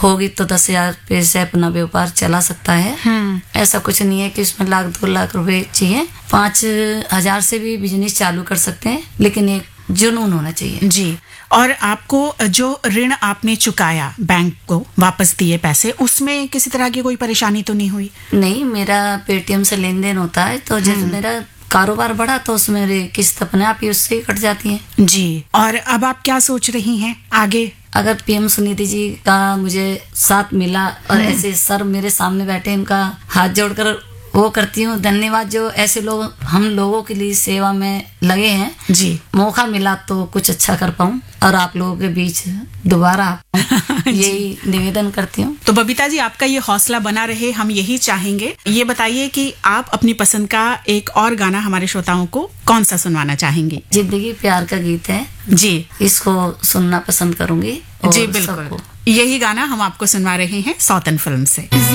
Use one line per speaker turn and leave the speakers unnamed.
होगी तो 10,000 रुपये से अपना व्यापार चला सकता है। ऐसा कुछ नहीं है कि उसमें 1-2 लाख रुपए चाहिए। 5,000 से भी बिजनेस चालू कर सकते हैं, लेकिन एक जुनून होना चाहिए।
जी। और आपको जो ऋण आपने चुकाया, बैंक को वापस दिए पैसे, उसमें किसी तरह की कोई परेशानी तो नहीं हुई?
नहीं, मेरा पेटीएम से लेन देन होता है, तो जैसे मेरा कारोबार बढ़ा तो उसमें मेरी किस्त अपने आप ही उससे ही कट जाती है।
जी। और अब आप क्या सोच रही हैं आगे?
अगर पीएम सुनीति जी का मुझे साथ मिला और ऐसे सर मेरे सामने बैठे, इनका हाथ जोड़कर वो करती हूँ धन्यवाद, जो ऐसे लोग हम लोगों के लिए सेवा में लगे हैं।
जी।
मौका मिला तो कुछ अच्छा कर पाऊँ और आप लोगों के बीच दोबारा आ पाऊं, यही निवेदन करती हूँ।
तो बबीता जी, आपका ये हौसला बना रहे, हम यही चाहेंगे। ये बताइए कि आप अपनी पसंद का एक और गाना हमारे श्रोताओं को कौन सा सुनवाना चाहेंगी?
जिंदगी प्यार का गीत है
जी,
इसको सुनना पसंद करूंगी।
जी बिल्कुल, यही गाना हम आपको सुनवा रहे हैं सौतन फिल्म से।